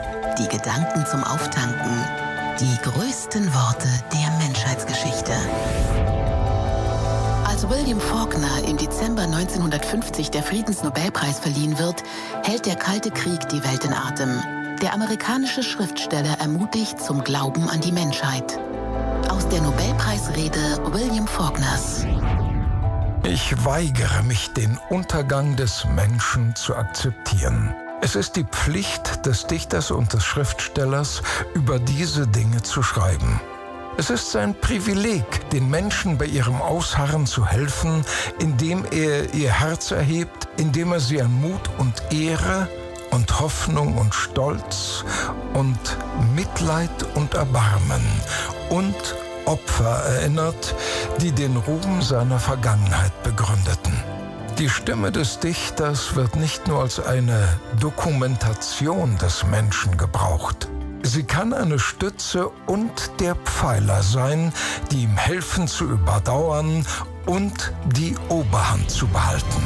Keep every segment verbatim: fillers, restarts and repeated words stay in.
Die Gedanken zum Auftanken. Die größten Worte der Menschheitsgeschichte. Als William Faulkner im Dezember neunzehnhundertfünfzig der Friedensnobelpreis verliehen wird, hält der Kalte Krieg die Welt in Atem. Der amerikanische Schriftsteller ermutigt zum Glauben an die Menschheit. Aus der Nobelpreisrede William Faulkners. Ich weigere mich, den Untergang des Menschen zu akzeptieren. Es ist die Pflicht des Dichters und des Schriftstellers, über diese Dinge zu schreiben. Es ist sein Privileg, den Menschen bei ihrem Ausharren zu helfen, indem er ihr Herz erhebt, indem er sie an Mut und Ehre und Hoffnung und Stolz und Mitleid und Erbarmen und Opfer erinnert, die den Ruhm seiner Vergangenheit begründeten. Die Stimme des Dichters wird nicht nur als eine Dokumentation des Menschen gebraucht. Sie kann eine Stütze und der Pfeiler sein, die ihm helfen zu überdauern und die Oberhand zu behalten.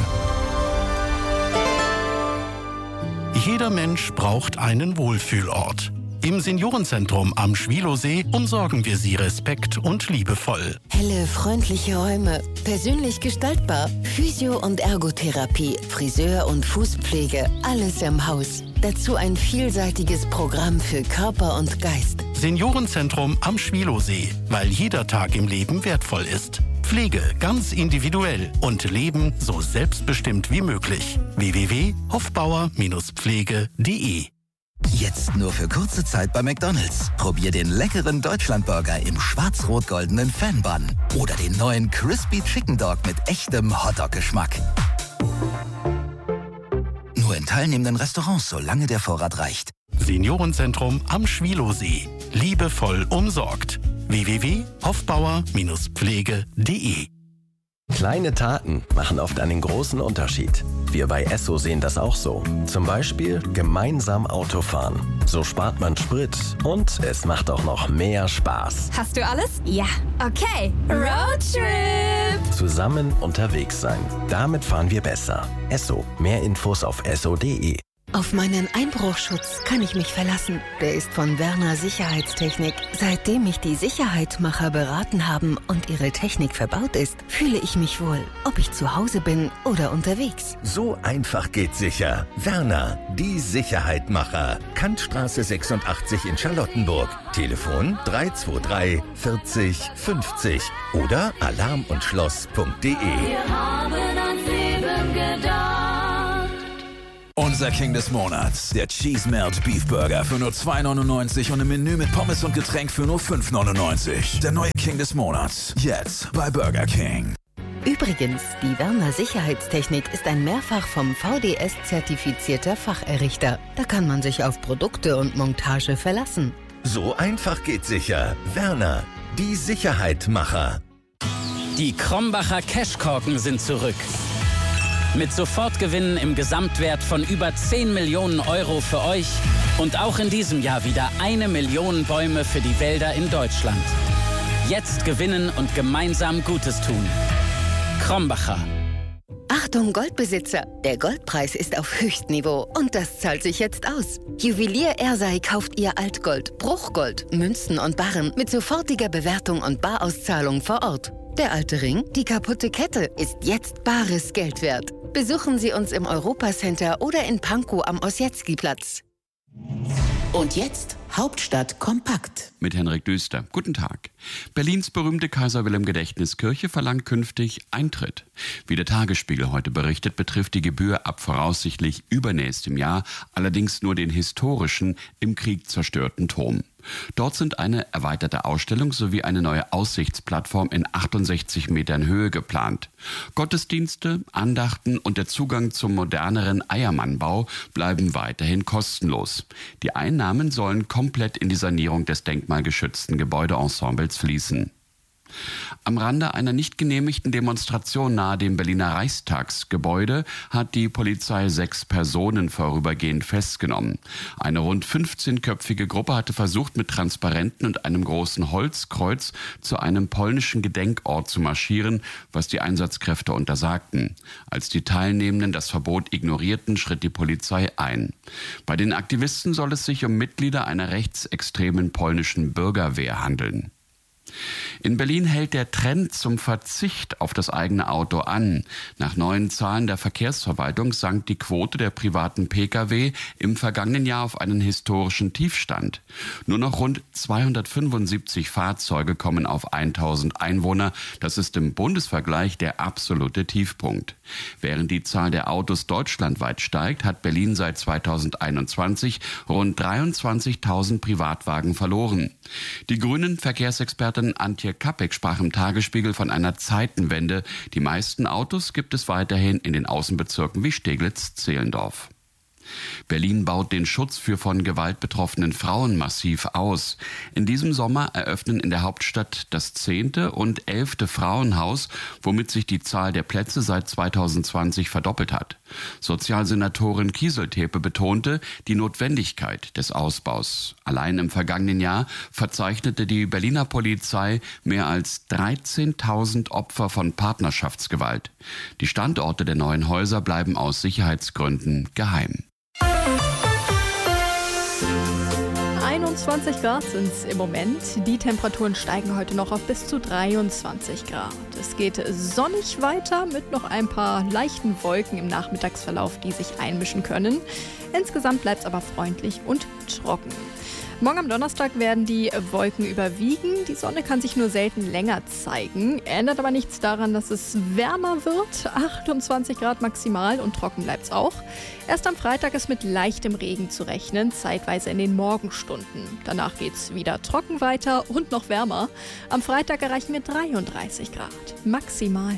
Jeder Mensch braucht einen Wohlfühlort. Im Seniorenzentrum am Schwielowsee umsorgen wir Sie respekt- und liebevoll. Helle, freundliche Räume, persönlich gestaltbar, Physio- und Ergotherapie, Friseur- und Fußpflege, alles im Haus. Dazu ein vielseitiges Programm für Körper und Geist. Seniorenzentrum am Schwielowsee, weil jeder Tag im Leben wertvoll ist. Pflege ganz individuell und Leben so selbstbestimmt wie möglich. w w w punkt hofbauer Pflege punkt de Jetzt nur für kurze Zeit bei McDonald's. Probier den leckeren Deutschlandburger im schwarz-rot-goldenen Fan-Bun oder den neuen Crispy Chicken Dog mit echtem Hotdog-Geschmack. Nur in teilnehmenden Restaurants, solange der Vorrat reicht. Seniorenzentrum am Schwielowsee. Liebevoll umsorgt. w w w punkt hofbauer Pflege punkt de Kleine Taten machen oft einen großen Unterschied. Wir bei Esso sehen das auch so. Zum Beispiel gemeinsam Auto fahren. So spart man Sprit und es macht auch noch mehr Spaß. Hast du alles? Ja. Okay. Roadtrip! Zusammen unterwegs sein. Damit fahren wir besser. Esso. Mehr Infos auf esso punkt de. Auf meinen Einbruchschutz kann ich mich verlassen. Der ist von Werner Sicherheitstechnik. Seitdem mich die Sicherheitmacher beraten haben und ihre Technik verbaut ist, fühle ich mich wohl, ob ich zu Hause bin oder unterwegs. So einfach geht sicher. Werner, die Sicherheitmacher. Kantstraße sechsundachtzig in Charlottenburg. Telefon drei zwei drei vierzig fünfzig oder alarm und schloss punkt de. Wir haben ans Leben gedacht. Unser King des Monats, der Cheese Melt Beef Burger für nur zwei neunundneunzig und ein Menü mit Pommes und Getränk für nur fünf neunundneunzig. Der neue King des Monats, jetzt bei Burger King. Übrigens, die Werner Sicherheitstechnik ist ein mehrfach vom V D S zertifizierter Facherrichter. Da kann man sich auf Produkte und Montage verlassen. So einfach geht sicher. Werner, die Sicherheitmacher. Die Krombacher Cashkorken sind zurück. Mit Sofortgewinnen im Gesamtwert von über zehn Millionen Euro für euch und auch in diesem Jahr wieder eine Million Bäume für die Wälder in Deutschland. Jetzt gewinnen und gemeinsam Gutes tun. Krombacher. Achtung Goldbesitzer, der Goldpreis ist auf Höchstniveau und das zahlt sich jetzt aus. Juwelier Ersei kauft ihr Altgold, Bruchgold, Münzen und Barren mit sofortiger Bewertung und Barauszahlung vor Ort. Der alte Ring, die kaputte Kette, ist jetzt bares Geld wert. Besuchen Sie uns im Europacenter oder in Pankow am Ossietzky-Platz. Und jetzt Hauptstadt kompakt. Mit Henrik Düster. Guten Tag. Berlins berühmte Kaiser-Wilhelm-Gedächtniskirche verlangt künftig Eintritt. Wie der Tagesspiegel heute berichtet, betrifft die Gebühr ab voraussichtlich übernächstem Jahr allerdings nur den historischen, im Krieg zerstörten Turm. Dort sind eine erweiterte Ausstellung sowie eine neue Aussichtsplattform in achtundsechzig Metern Höhe geplant. Gottesdienste, Andachten und der Zugang zum moderneren Eiermannbau bleiben weiterhin kostenlos. Die Einnahmen sollen komplett in die Sanierung des denkmalgeschützten Gebäudeensembles fließen. Am Rande einer nicht genehmigten Demonstration nahe dem Berliner Reichstagsgebäude hat die Polizei sechs Personen vorübergehend festgenommen. Eine rund fünfzehnköpfige Gruppe hatte versucht, mit Transparenten und einem großen Holzkreuz zu einem polnischen Gedenkort zu marschieren, was die Einsatzkräfte untersagten. Als die Teilnehmenden das Verbot ignorierten, schritt die Polizei ein. Bei den Aktivisten soll es sich um Mitglieder einer rechtsextremen polnischen Bürgerwehr handeln. In Berlin hält der Trend zum Verzicht auf das eigene Auto an. Nach neuen Zahlen der Verkehrsverwaltung sank die Quote der privaten Pkw im vergangenen Jahr auf einen historischen Tiefstand. Nur noch rund zweihundertfünfundsiebzig Fahrzeuge kommen auf tausend Einwohner. Das ist im Bundesvergleich der absolute Tiefpunkt. Während die Zahl der Autos deutschlandweit steigt, hat Berlin seit zweitausendeinundzwanzig rund dreiundzwanzigtausend Privatwagen verloren. Die grünen Verkehrsexperten Antje Kappek sprach im Tagesspiegel von einer Zeitenwende. Die meisten Autos gibt es weiterhin in den Außenbezirken wie Steglitz-Zehlendorf. Berlin baut den Schutz für von Gewalt betroffenen Frauen massiv aus. In diesem Sommer eröffnen in der Hauptstadt das zehnte und elfte Frauenhaus, womit sich die Zahl der Plätze seit zweitausendzwanzig verdoppelt hat. Sozialsenatorin Kieseltepe betonte die Notwendigkeit des Ausbaus. Allein im vergangenen Jahr verzeichnete die Berliner Polizei mehr als dreizehntausend Opfer von Partnerschaftsgewalt. Die Standorte der neuen Häuser bleiben aus Sicherheitsgründen geheim. einundzwanzig Grad sind es im Moment. Die Temperaturen steigen heute noch auf bis zu dreiundzwanzig Grad. Es geht sonnig weiter mit noch ein paar leichten Wolken im Nachmittagsverlauf, die sich einmischen können. Insgesamt bleibt es aber freundlich und trocken. Morgen am Donnerstag werden die Wolken überwiegen. Die Sonne kann sich nur selten länger zeigen. Ändert aber nichts daran, dass es wärmer wird. achtundzwanzig Grad maximal und trocken bleibt es auch. Erst am Freitag ist mit leichtem Regen zu rechnen, zeitweise in den Morgenstunden. Danach geht es wieder trocken weiter und noch wärmer. Am Freitag erreichen wir dreiunddreißig Grad maximal.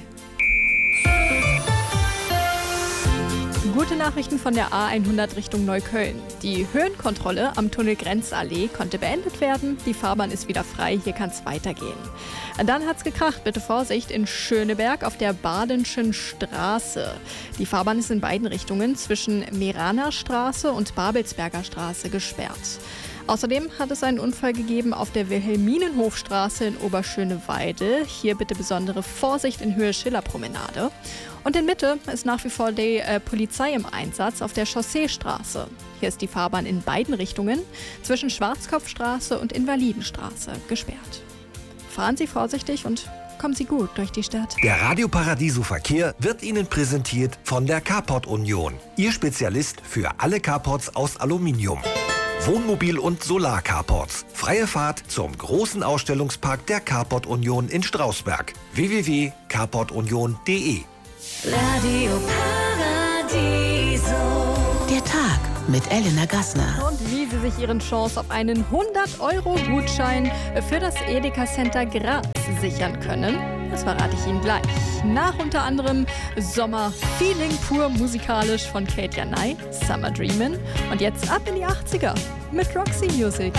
Gute Nachrichten von der A hundert Richtung Neukölln. Die Höhenkontrolle am Tunnel Grenzallee konnte beendet werden. Die Fahrbahn ist wieder frei, hier kann es weitergehen. Dann hat's gekracht, bitte Vorsicht, in Schöneberg auf der Badenschen Straße. Die Fahrbahn ist in beiden Richtungen zwischen Meraner Straße und Babelsberger Straße gesperrt. Außerdem hat es einen Unfall gegeben auf der Wilhelminenhofstraße in Oberschöneweide. Hier bitte besondere Vorsicht in Höhe Schillerpromenade. Und in Mitte ist nach wie vor die äh, Polizei im Einsatz auf der Chausseestraße. Hier ist die Fahrbahn in beiden Richtungen zwischen Schwarzkopfstraße und Invalidenstraße gesperrt. Fahren Sie vorsichtig und kommen Sie gut durch die Stadt. Der Radio Paradiso Verkehr wird Ihnen präsentiert von der Carport Union. Ihr Spezialist für alle Carports aus Aluminium. Wohnmobil- und Solar-Carports. Freie Fahrt zum großen Ausstellungspark der Carport Union in Strausberg. w w w punkt carport union punkt d e Radio Paradiso. Der Tag mit Elena Gassner. Und wie Sie sich Ihren Chance auf einen hundert Euro Gutschein für das Edeka Center Graz sichern können, das verrate ich Ihnen gleich. Nach unter anderem Sommer-Feeling pur musikalisch von Kate Janai, Summer Dreamin' und jetzt ab in die achtziger mit Roxy Music.